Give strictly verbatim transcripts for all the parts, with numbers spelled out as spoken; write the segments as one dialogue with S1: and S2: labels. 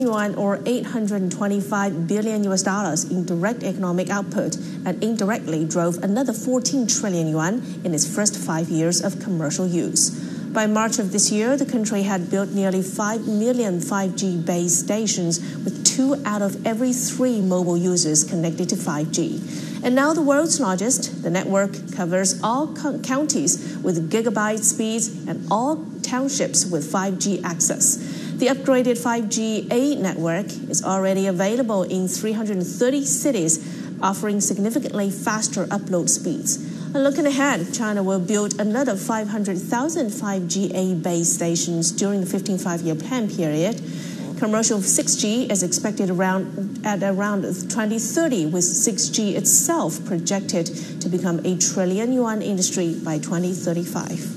S1: yuan or eight hundred twenty-five billion U S dollars in direct economic output and indirectly drove another fourteen trillion yuan in its first five years of commercial use. By March of this year, the country had built nearly five million five G base stations with two out of every three mobile users connected to five G. And now the world's largest, the network covers all co- counties with gigabyte speeds and all townships with five G access. The upgraded five G A network is already available in three hundred thirty cities, offering significantly faster upload speeds. And looking ahead, China will build another five hundred thousand five G A base stations during the fifteen five-year plan period. Commercial six G is expected around at around twenty thirty, with six G itself projected to become a trillion yuan industry by twenty thirty-five.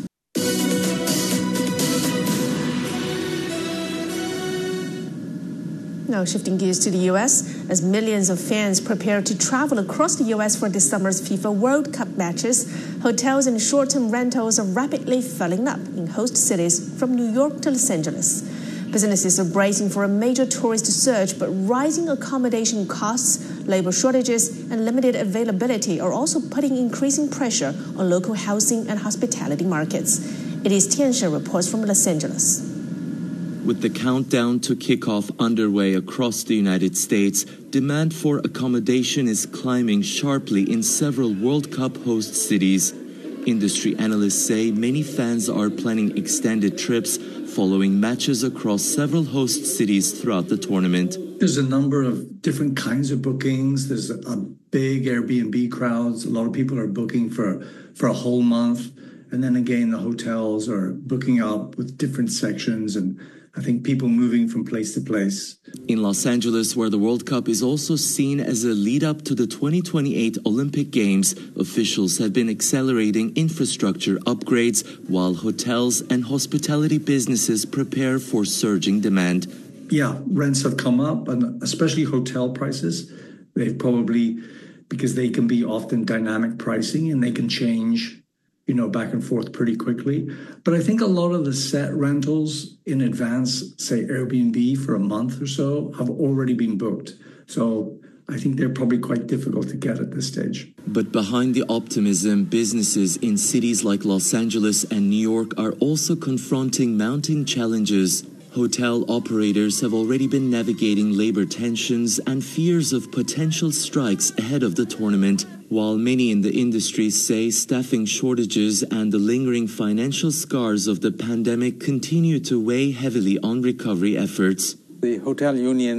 S1: Now shifting gears to the U S, as millions of fans prepare to travel across the U S for this summer's FIFA World Cup matches, hotels and short-term rentals are rapidly filling up in host cities from New York to Los Angeles. Businesses are bracing for a major tourist surge, but rising accommodation costs, labor shortages, and limited availability are also putting increasing pressure on local housing and hospitality markets. It is Tian Shen reports from Los Angeles.
S2: With the countdown to kickoff underway across the United States, demand for accommodation is climbing sharply in several World Cup host cities. Industry analysts say many fans are planning extended trips following matches across several host cities throughout the tournament.
S3: There's a number of different kinds of bookings. There's a big Airbnb crowds. A lot of people are booking for, for a whole month. And then again, the hotels are booking up with different sections, and I think people moving from place to place.
S2: In Los Angeles, where the World Cup is also seen as a lead-up to the twenty twenty-eight Olympic Games, officials have been accelerating infrastructure upgrades while hotels and hospitality businesses prepare for surging demand.
S3: Yeah, rents have come up, and especially hotel prices. They've probably, because they can be often dynamic pricing and they can change, you know, back and forth pretty quickly. But I think a lot of the set rentals in advance, say Airbnb for a month or so, have already been booked. So I think they're probably quite difficult to get at this stage.
S2: But behind the optimism, businesses in cities like Los Angeles and New York are also confronting mounting challenges. Hotel operators have already been navigating labor tensions and fears of potential strikes ahead of the tournament, while many in the industry say staffing shortages and the lingering financial scars of the pandemic continue to weigh heavily on recovery efforts.
S4: The hotel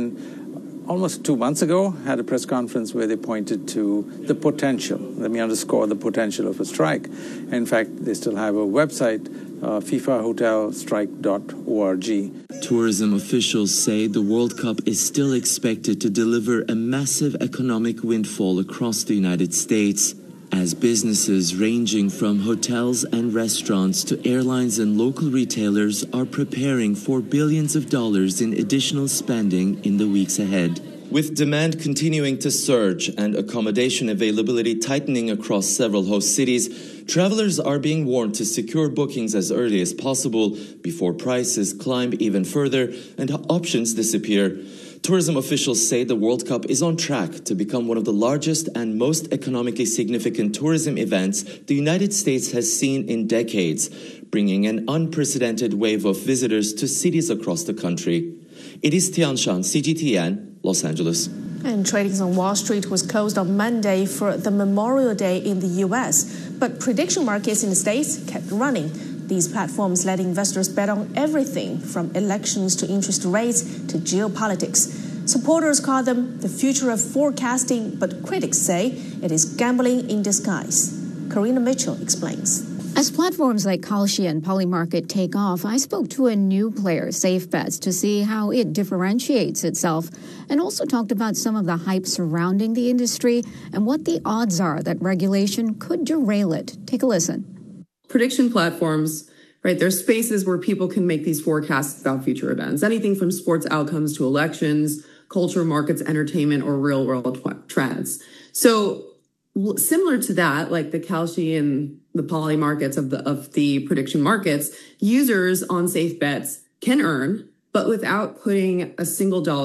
S4: union almost two months ago had a press conference where they pointed to the potential, let me underscore the potential of a strike. In fact, they still have a website, uh, FIFA hotel strike dot org.
S2: Tourism officials say the World Cup is still expected to deliver a massive economic windfall across the United States, as businesses ranging from hotels and restaurants to airlines and local retailers are preparing for billions of dollars in additional spending in the weeks ahead. With demand continuing to surge and accommodation availability tightening across several host cities, travelers are being warned to secure bookings as early as possible before prices climb even further and options disappear. Tourism officials say the World Cup is on track to become one of the largest and most economically significant tourism events the United States has seen in decades, bringing an unprecedented wave of visitors to cities across the country. It is Tian Shan, C G T N, Los Angeles.
S1: And trading on Wall Street was closed on Monday for the Memorial Day in the U S, but prediction markets in the States kept running. These platforms let investors bet on everything from elections to interest rates to geopolitics. Supporters call them the future of forecasting, but critics say it is gambling in disguise. Karina Mitchell explains.
S5: As platforms like Kalshi and Polymarket take off, I spoke to a new player, SafeBets, to see how it differentiates itself, and also talked about some of the hype surrounding the industry and what the odds are that regulation could derail it. Take a listen.
S6: Prediction platforms, right? There's spaces where people can make these forecasts about future events, anything from sports outcomes to elections, culture, markets, entertainment, or real-world tw- trends. So similar to that, like the Kalshi and the Poly markets of the of the prediction markets, users on SafeBets can earn but without putting a single dollar